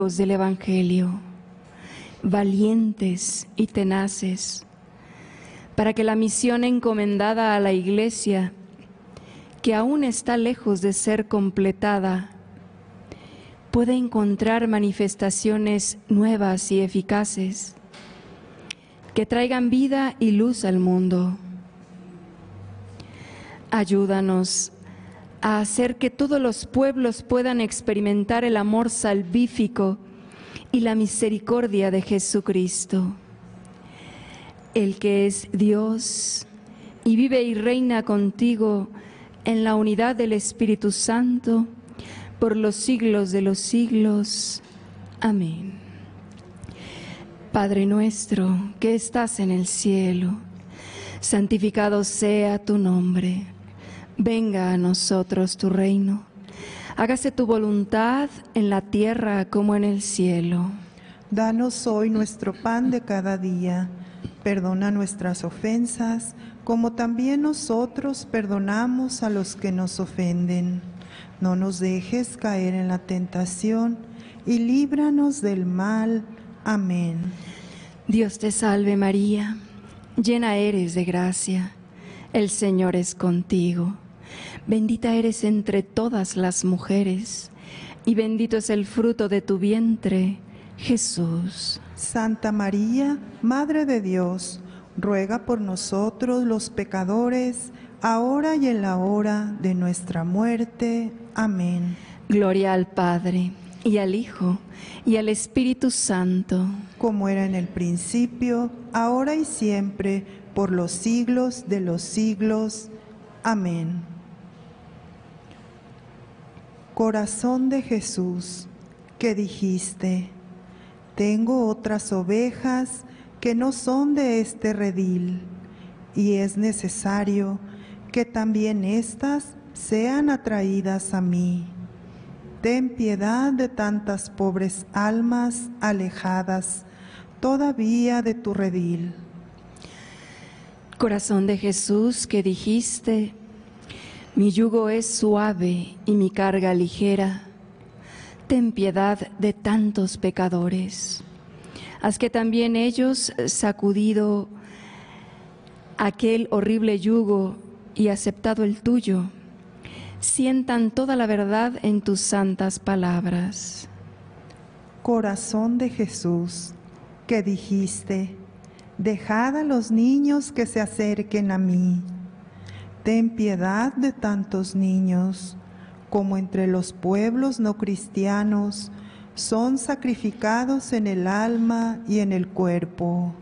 del Evangelio, valientes y tenaces, para que la misión encomendada a la Iglesia, que aún está lejos de ser completada, pueda encontrar manifestaciones nuevas y eficaces, que traigan vida y luz al mundo. Ayúdanos a hacer que todos los pueblos puedan experimentar el amor salvífico y la misericordia de Jesucristo, el que es Dios y vive y reina contigo en la unidad del Espíritu Santo por los siglos de los siglos. Amén. Padre nuestro que estás en el cielo, santificado sea tu nombre. Venga a nosotros tu reino. Hágase tu voluntad en la tierra como en el cielo. Danos hoy nuestro pan de cada día. Perdona nuestras ofensas, como también nosotros perdonamos a los que nos ofenden. No nos dejes caer en la tentación y líbranos del mal. Amén. Dios te salve María, llena eres de gracia. El Señor es contigo. Bendita eres entre todas las mujeres, y bendito es el fruto de tu vientre, Jesús. Santa María, Madre de Dios, ruega por nosotros los pecadores, ahora y en la hora de nuestra muerte. Amén. Gloria al Padre, y al Hijo, y al Espíritu Santo. Como era en el principio, ahora y siempre, por los siglos de los siglos. Amén. Corazón de Jesús, que dijiste: tengo otras ovejas que no son de este redil, y es necesario que también éstas sean atraídas a mí. Ten piedad de tantas pobres almas alejadas todavía de tu redil. Corazón de Jesús, que dijiste: mi yugo es suave y mi carga ligera. Ten piedad de tantos pecadores. Haz que también ellos, sacudido aquel horrible yugo y aceptado el tuyo, sientan toda la verdad en tus santas palabras. Corazón de Jesús, que dijiste: dejad a los niños que se acerquen a mí. Ten piedad de tantos niños, como entre los pueblos no cristianos son sacrificados en el alma y en el cuerpo.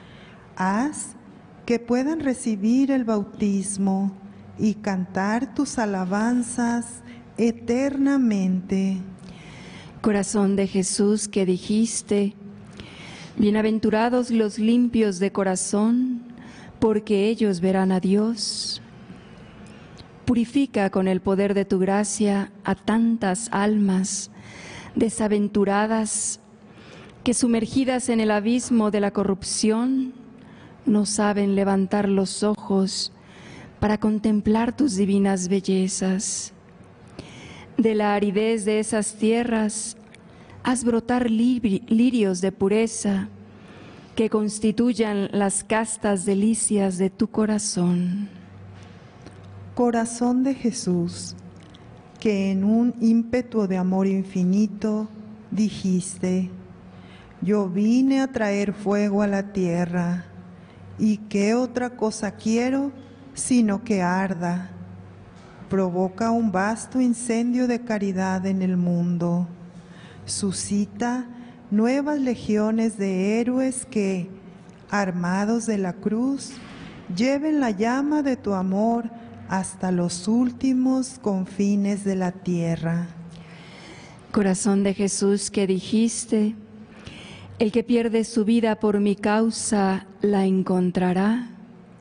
Haz que puedan recibir el bautismo y cantar tus alabanzas eternamente. Corazón de Jesús, que dijiste: bienaventurados los limpios de corazón, porque ellos verán a Dios. Purifica con el poder de tu gracia a tantas almas desaventuradas que, sumergidas en el abismo de la corrupción, no saben levantar los ojos para contemplar tus divinas bellezas. De la aridez de esas tierras, haz brotar lirios de pureza que constituyan las castas delicias de tu corazón. Corazón de Jesús, que en un ímpetu de amor infinito dijiste: yo vine a traer fuego a la tierra, y qué otra cosa quiero sino que arda. Provoca un vasto incendio de caridad en el mundo. Suscita nuevas legiones de héroes que, armados de la cruz, lleven la llama de tu amor hasta los últimos confines de la tierra. Corazón de Jesús, que dijiste: el que pierde su vida por mi causa la encontrará.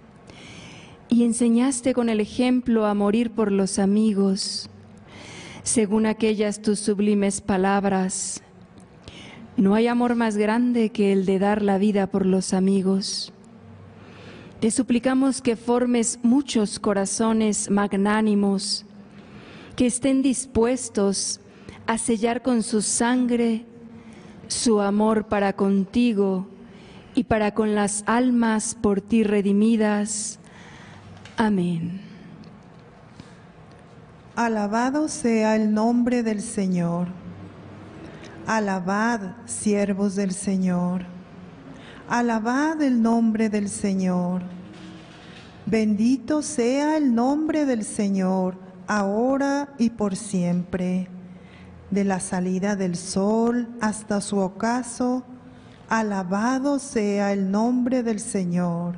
Y enseñaste con el ejemplo a morir por los amigos, según aquellas tus sublimes palabras: no hay amor más grande que el de dar la vida por los amigos. Te suplicamos que formes muchos corazones magnánimos, que estén dispuestos a sellar con su sangre su amor para contigo y para con las almas por ti redimidas. Amén. Alabado sea el nombre del Señor. Alabad, siervos del Señor. Alabad el nombre del Señor. Bendito sea el nombre del Señor, ahora y por siempre. De la salida del sol hasta su ocaso, alabado sea el nombre del Señor.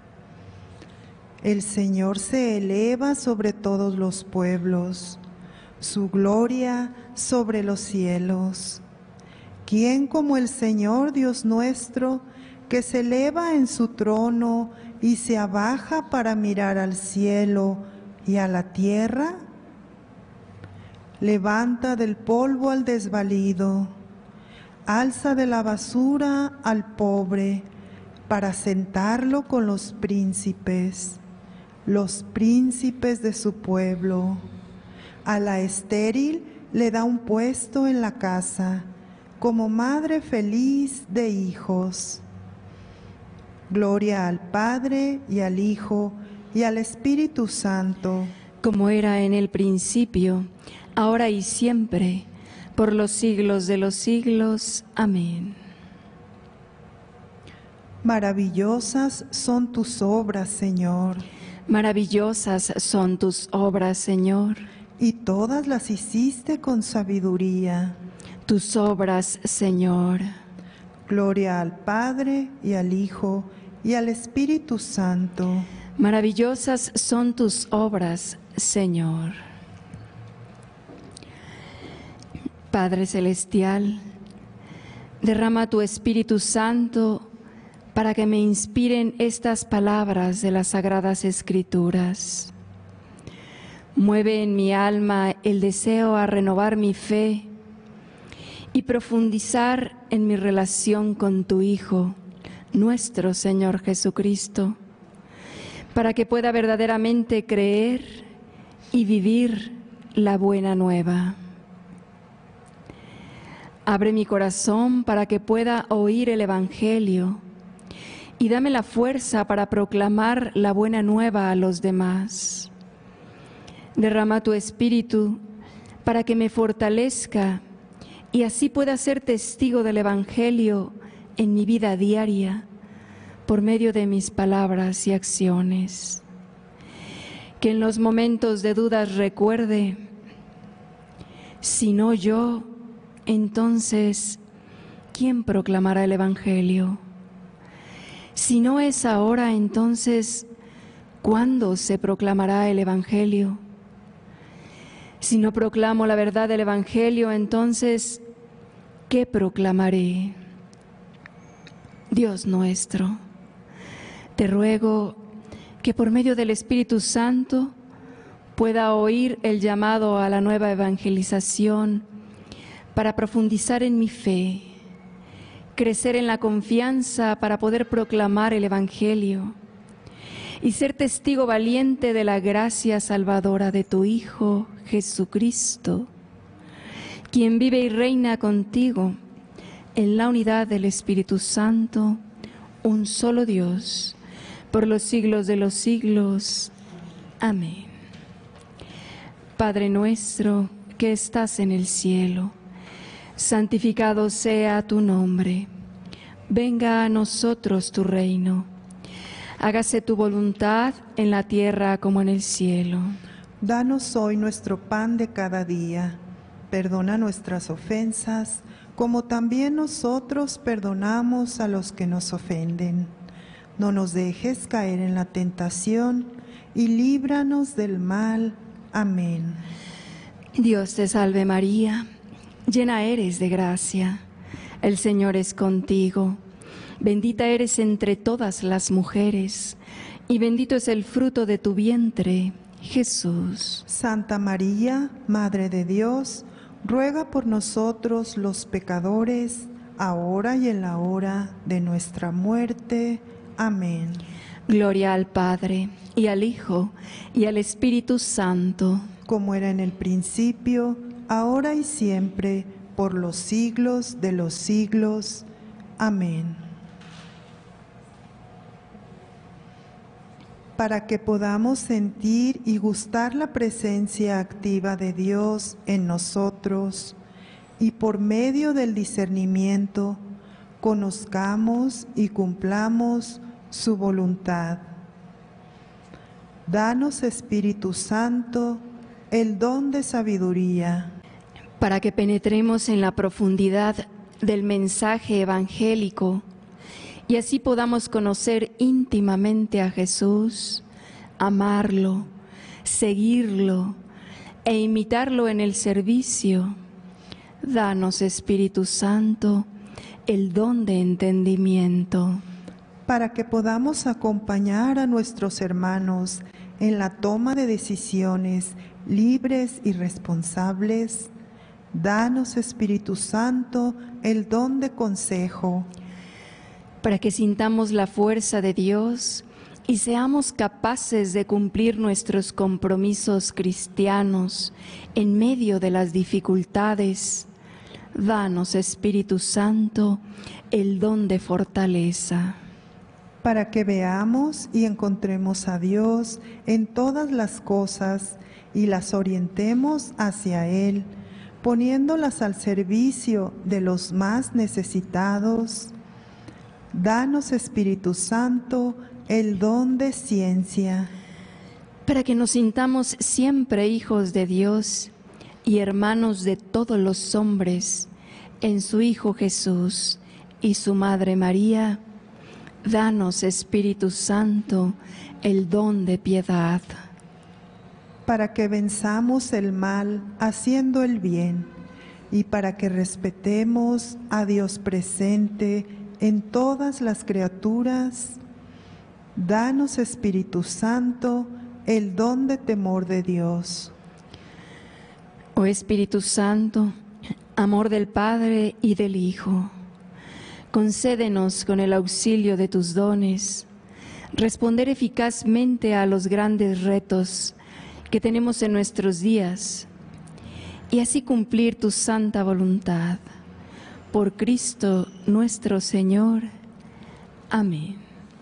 El Señor se eleva sobre todos los pueblos, su gloria sobre los cielos. ¿Quién como el Señor Dios nuestro, que se eleva en su trono y se abaja para mirar al cielo y a la tierra? Levanta del polvo al desvalido, alza de la basura al pobre, para sentarlo con los príncipes de su pueblo. A la estéril le da un puesto en la casa, como madre feliz de hijos. Gloria al Padre y al Hijo y al Espíritu Santo, como era en el principio, ahora y siempre, por los siglos de los siglos. Amén. Maravillosas son tus obras, Señor. Maravillosas son tus obras, Señor. Y todas las hiciste con sabiduría. Tus obras, Señor. Gloria al Padre y al Hijo y al Espíritu Santo. Maravillosas son tus obras, Señor. Padre Celestial, derrama tu Espíritu Santo para que me inspiren estas palabras de las Sagradas Escrituras. Mueve en mi alma el deseo a renovar mi fe y profundizar en mi relación con tu Hijo, nuestro Señor Jesucristo, para que pueda verdaderamente creer y vivir la buena nueva. Abre mi corazón para que pueda oír el Evangelio y dame la fuerza para proclamar la buena nueva a los demás. Derrama tu Espíritu para que me fortalezca y así pueda ser testigo del Evangelio en mi vida diaria por medio de mis palabras y acciones. Que en los momentos de dudas recuerde, si no yo, entonces, ¿quién proclamará el Evangelio? Si no es ahora, entonces, ¿cuándo se proclamará el Evangelio? Si no proclamo la verdad del Evangelio, entonces, ¿qué proclamaré? Dios nuestro, te ruego que por medio del Espíritu Santo pueda oír el llamado a la nueva evangelización para profundizar en mi fe, crecer en la confianza para poder proclamar el Evangelio y ser testigo valiente de la gracia salvadora de tu Hijo Jesucristo, quien vive y reina contigo en la unidad del Espíritu Santo, un solo Dios, por los siglos de los siglos. Amén. Padre nuestro que estás en el cielo, santificado sea tu nombre. Venga a nosotros tu reino. Hágase tu voluntad en la tierra como en el cielo. Danos hoy nuestro pan de cada día. Perdona nuestras ofensas, como también nosotros perdonamos a los que nos ofenden. No nos dejes caer en la tentación y líbranos del mal. Amén. Dios te salve María, llena eres de gracia. El Señor es contigo. Bendita eres entre todas las mujeres, y bendito es el fruto de tu vientre, Jesús. Santa María, Madre de Dios, ruega por nosotros los pecadores, ahora y en la hora de nuestra muerte. Amén. Gloria al Padre, y al Hijo, y al Espíritu Santo. Como era en el principio, ahora y siempre, por los siglos de los siglos. Amén. Para que podamos sentir y gustar la presencia activa de Dios en nosotros y por medio del discernimiento conozcamos y cumplamos su voluntad. Danos, Espíritu Santo, el don de sabiduría, para que penetremos en la profundidad del mensaje evangélico y así podamos conocer íntimamente a Jesús, amarlo, seguirlo e imitarlo en el servicio. Danos, Espíritu Santo, el don de entendimiento, para que podamos acompañar a nuestros hermanos en la toma de decisiones libres y responsables. Danos, Espíritu Santo, el don de consejo, para que sintamos la fuerza de Dios y seamos capaces de cumplir nuestros compromisos cristianos en medio de las dificultades. Danos, Espíritu Santo, el don de fortaleza, para que veamos y encontremos a Dios en todas las cosas y las orientemos hacia Él, poniéndolas al servicio de los más necesitados. Danos, Espíritu Santo, el don de ciencia, para que nos sintamos siempre hijos de Dios y hermanos de todos los hombres en su Hijo Jesús y su Madre María. Danos, Espíritu Santo, el don de piedad, para que venzamos el mal haciendo el bien y para que respetemos a Dios presente en todas las criaturas. Danos, Espíritu Santo, el don de temor de Dios. Oh Espíritu Santo, amor del Padre y del Hijo, concédenos con el auxilio de tus dones responder eficazmente a los grandes retos que tenemos en nuestros días y así cumplir tu santa voluntad. Por Cristo nuestro Señor. Amén.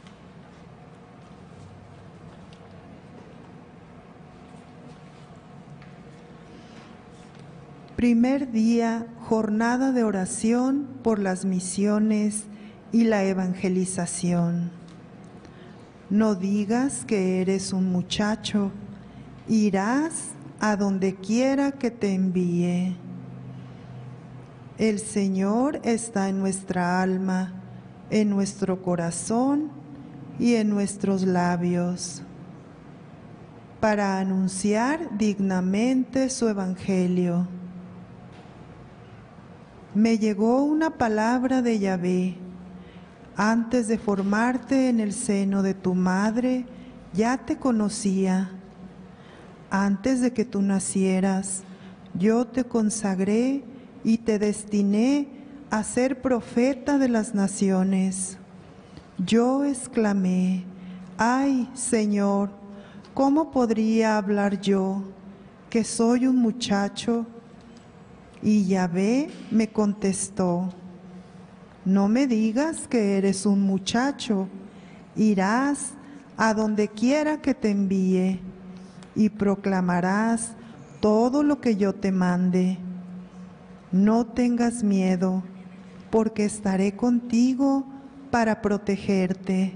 Primer día, jornada de oración por las misiones y la evangelización. No digas que eres un muchacho, irás a donde quiera que te envíe. El Señor está en nuestra alma, en nuestro corazón y en nuestros labios, para anunciar dignamente su evangelio. Me llegó una palabra de Yahvé. Antes de formarte en el seno de tu madre, ya te conocía. Antes de que tú nacieras, yo te consagré y te destiné a ser profeta de las naciones. Yo exclamé: ¡ay, Señor! ¿Cómo podría hablar yo, que soy un muchacho? Y Yahvé me contestó: no me digas que eres un muchacho, irás a donde quiera que te envíe y proclamarás todo lo que yo te mande. No tengas miedo, porque estaré contigo para protegerte.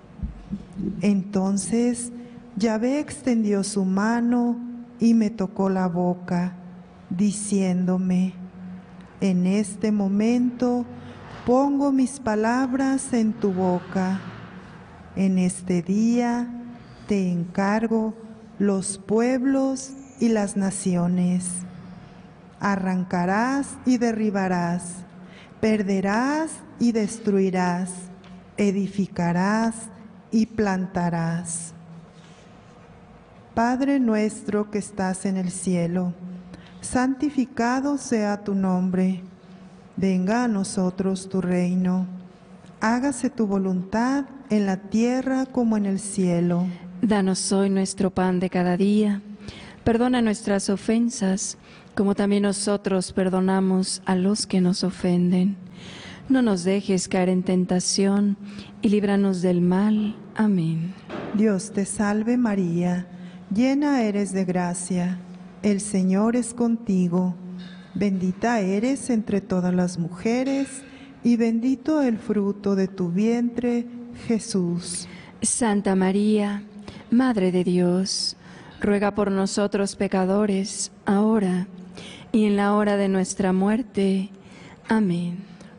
Entonces Yahvé extendió su mano y me tocó la boca, diciéndome: en este momento pongo mis palabras en tu boca. En este día te encargo los pueblos y las naciones. Arrancarás y derribarás, perderás y destruirás, edificarás y plantarás. Padre nuestro que estás en el cielo, santificado sea tu nombre. Venga a nosotros tu reino. Hágase tu voluntad en la tierra como en el cielo. Danos hoy nuestro pan de cada día. Perdona nuestras ofensas, como también nosotros perdonamos a los que nos ofenden. No nos dejes caer en tentación y líbranos del mal. Amén. Dios te salve María, llena eres de gracia, el Señor es contigo. Bendita eres entre todas las mujeres, y bendito el fruto de tu vientre, Jesús. Santa María, Madre de Dios, ruega por nosotros pecadores, ahora y en la hora de nuestra muerte. Amén.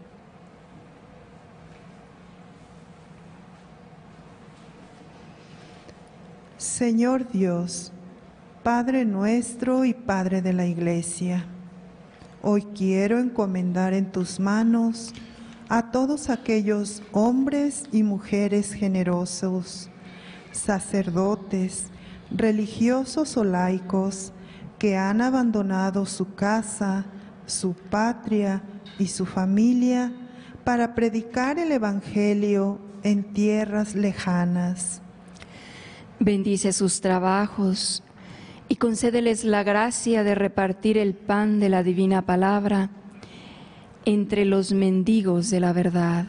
Señor Dios, Padre nuestro y Padre de la Iglesia, hoy quiero encomendar en tus manos a todos aquellos hombres y mujeres generosos, sacerdotes, religiosos o laicos, que han abandonado su casa, su patria y su familia para predicar el Evangelio en tierras lejanas. Bendice sus trabajos y concédeles la gracia de repartir el pan de la divina palabra entre los mendigos de la verdad.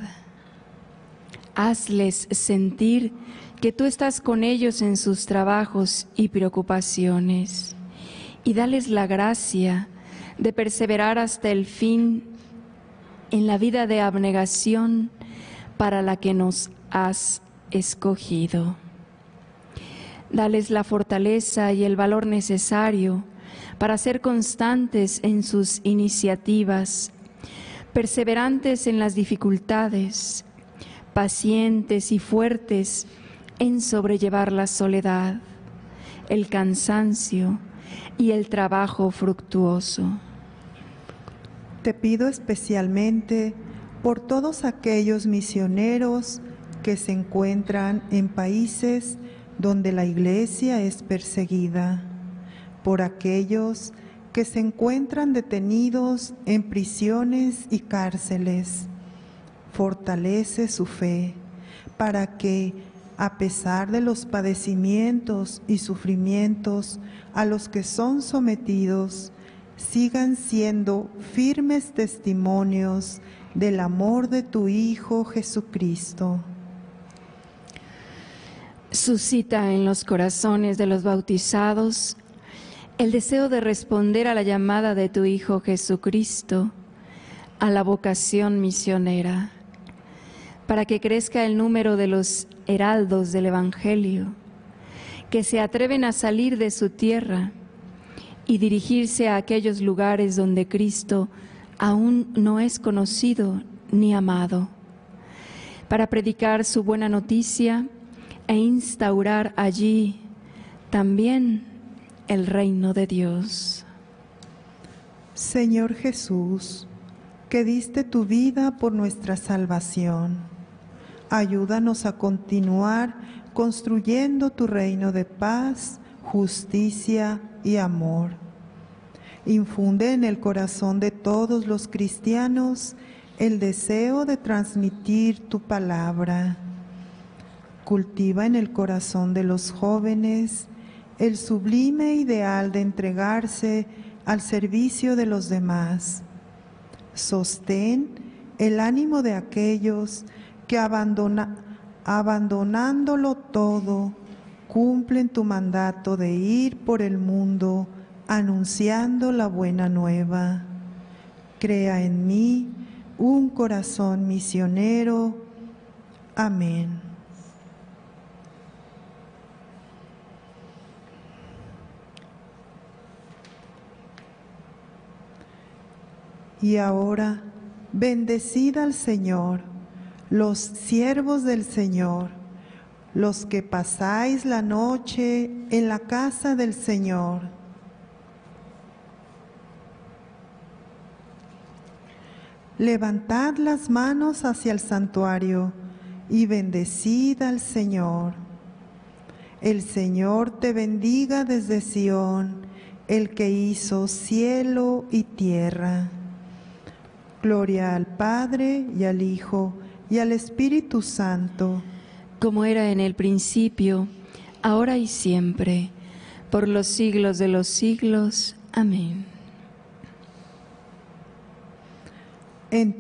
Hazles sentir que tú estás con ellos en sus trabajos y preocupaciones, y dales la gracia de perseverar hasta el fin en la vida de abnegación para la que nos has escogido. Dales la fortaleza y el valor necesario para ser constantes en sus iniciativas, perseverantes en las dificultades, pacientes y fuertes en sobrellevar la soledad, el cansancio y el trabajo fructuoso. Te pido especialmente por todos aquellos misioneros que se encuentran en países donde la Iglesia es perseguida, por aquellos que se encuentran detenidos en prisiones y cárceles. Fortalece su fe para que, a pesar de los padecimientos y sufrimientos a los que son sometidos, sigan siendo firmes testimonios del amor de tu Hijo Jesucristo. Suscita en los corazones de los bautizados el deseo de responder a la llamada de tu Hijo Jesucristo, a la vocación misionera, para que crezca el número de los heraldos del Evangelio, que se atreven a salir de su tierra y dirigirse a aquellos lugares donde Cristo aún no es conocido ni amado, para predicar su buena noticia e instaurar allí también el reino de Dios. Señor Jesús, que diste tu vida por nuestra salvación, ayúdanos a continuar construyendo tu reino de paz, justicia y amor. Infunde en el corazón de todos los cristianos el deseo de transmitir tu palabra. Cultiva en el corazón de los jóvenes el sublime ideal de entregarse al servicio de los demás. Sostén el ánimo de aquellos que abandonándolo todo, cumplen tu mandato de ir por el mundo anunciando la buena nueva. Crea en mí un corazón misionero. Amén. Y ahora, bendecid al Señor, los siervos del Señor, los que pasáis la noche en la casa del Señor. Levantad las manos hacia el santuario y bendecid al Señor. El Señor te bendiga desde Sión, el que hizo cielo y tierra. Gloria al Padre y al Hijo y al Espíritu Santo. Como era en el principio, ahora y siempre, por los siglos de los siglos. Amén. en